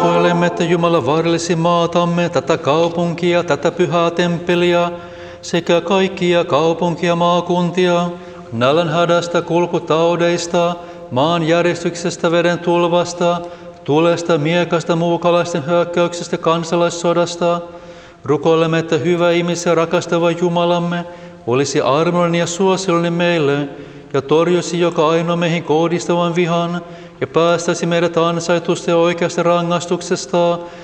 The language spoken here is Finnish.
Rukoilemme, että Jumala varjelisi maatamme, tätä kaupunkia, tätä pyhää temppeliä, sekä kaikkia kaupunkia maakuntia, nälänhädästä, kulkutaudeista, maan järjestyksestä, veden tulvasta, tulesta, miekasta, muukalaisten hyökkäyksestä, kansalaissodasta. Rukoilemme, että hyvä ihmisiä rakastava Jumalamme olisi armollinen ja suosiollinen meille ja torjuisi joka ainoa meihin kohdistavan vihan ja päästäisi meidät ansaitusta ja oikeasta rangaistuksesta